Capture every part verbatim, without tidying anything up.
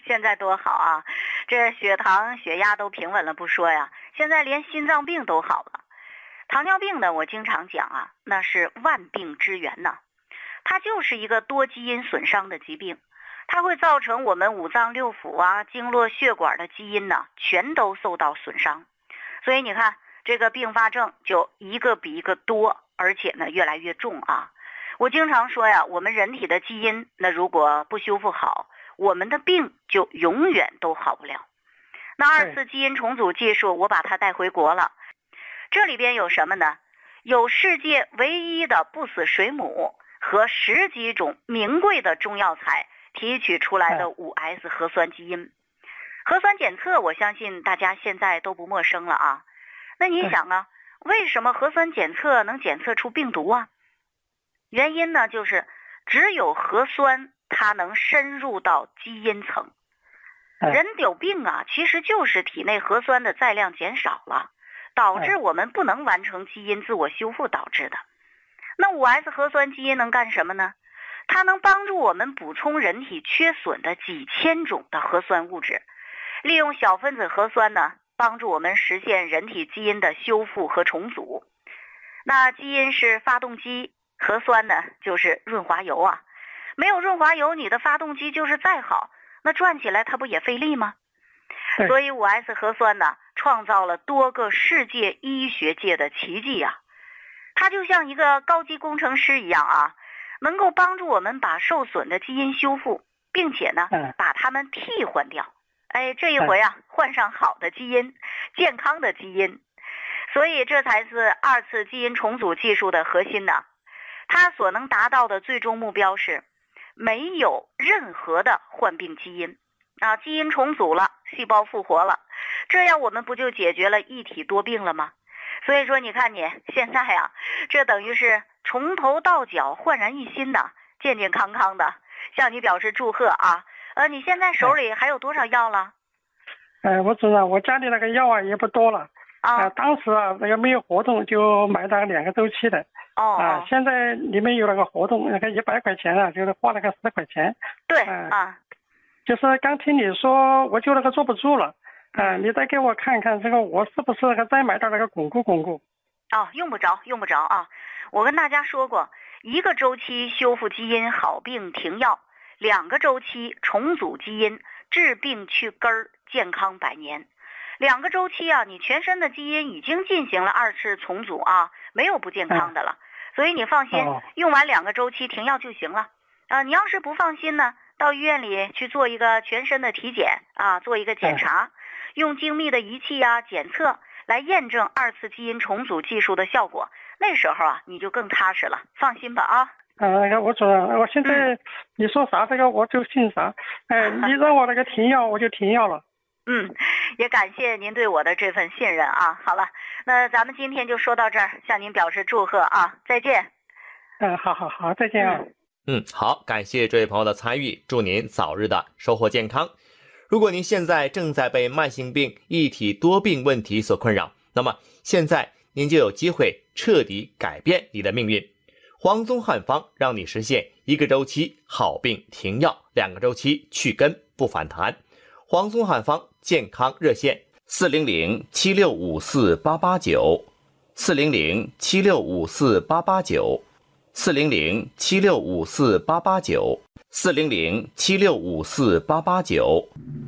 现在多好啊，这血糖血压都平稳了不说呀，现在连心脏病都好了。糖尿病呢，我经常讲啊，那是万病之源呐，它就是一个多基因损伤的疾病，它会造成我们五脏六腑啊、经络血管的基因呢全都受到损伤，所以你看这个并发症就一个比一个多，而且呢越来越重啊。我经常说呀，我们人体的基因那如果不修复好，我们的病就永远都好不了。那二次基因重组技术我把它带回国了，这里边有什么呢？有世界唯一的不死水母和十几种名贵的中药材提取出来的 五 S 核酸基因。核酸检测我相信大家现在都不陌生了啊。那你想啊，为什么核酸检测能检测出病毒啊？原因呢，就是只有核酸它能深入到基因层。人有病啊，其实就是体内核酸的载量减少了，导致我们不能完成基因自我修复导致的。那 五 S 核酸基因能干什么呢？它能帮助我们补充人体缺损的几千种的核酸物质，利用小分子核酸呢，帮助我们实现人体基因的修复和重组。那基因是发动机，核酸呢就是润滑油啊。没有润滑油，你的发动机就是再好，那转起来它不也费力吗？所以 五 S 核酸呢，创造了多个世界医学界的奇迹啊。它就像一个高级工程师一样啊，能够帮助我们把受损的基因修复，并且呢，把它们替换掉。哎，这一回啊，换上好的基因，健康的基因。所以这才是二次基因重组技术的核心呢。它所能达到的最终目标是没有任何的患病基因啊，基因重组了，细胞复活了，这样我们不就解决了一体多病了吗？所以说你看你现在啊，这等于是从头到脚焕然一新的，健健康康的，向你表示祝贺啊！呃，你现在手里还有多少药了？ 呃，我主任，我家里那个药啊也不多了啊、呃。当时啊那个没有活动就买了两个周期的。哦。啊、呃，现在里面有那个活动，那个一百块钱啊，就是花了个十块钱。 对、呃、啊。 就是刚听你说，我就那个坐不住了。啊，你再给我看看这个，我是不是那个再买到那个巩固巩固？ 哦，用不着，用不着啊！我跟大家说过，一个周期修复基因，好病停药；两个周期重组基因，治病去根儿，健康百年。两个周期啊，你全身的基因已经进行了二次重组啊，没有不健康的了。嗯、所以你放心，哦、用完两个周期停药就行了。啊，你要是不放心呢，到医院里去做一个全身的体检啊，做一个检查。嗯用精密的仪器啊检测来验证二次基因重组技术的效果，那时候啊你就更踏实了，放心吧啊。 呃，我主任，我现在你说啥这个我就信啥，哎、呃，你让我那个停药我就停药了。 嗯，也感谢您对我的这份信任啊。好了，那咱们今天就说到这儿，向您表示祝贺啊，再见。 嗯，好好好，再见啊。 嗯，好，感谢这位朋友的参与，祝您早日的收获健康。如果您现在正在被慢性病、一体多病问题所困扰，那么现在您就有机会彻底改变你的命运。黄宗汉方让你实现一个周期好病停药，两个周期去根不反弹。黄宗汉方健康热线四零零七六五四八八九，四零零七六五四八八九，四零零七六五四八八九。四零零七六五四八八九。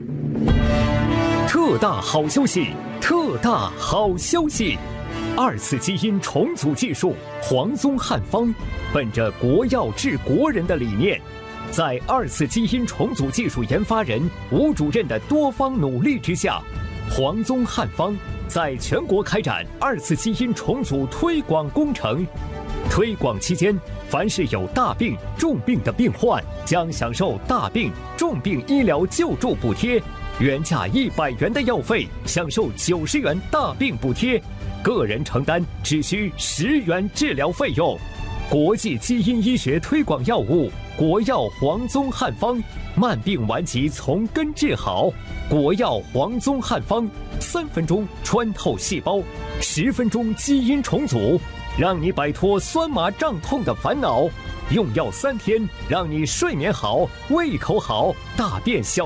特大好消息！特大好消息！二次基因重组技术黄宗汉方，本着国药治国人的理念，在二次基因重组技术研发人吴主任的多方努力之下，黄宗汉方在全国开展二次基因重组推广工程。推广期间，凡是有大病、重病的病患，将享受大病、重病医疗救助补贴，原价一百元的药费享受九十元大病补贴，个人承担只需十元治疗费用。国际基因医学推广药物，国药黄宗汉方，慢病顽疾从根治好。国药黄宗汉方，三分钟穿透细胞，十分钟基因重组。让你摆脱酸麻胀痛的烦恼，用药三天，让你睡眠好、胃口好、大便小。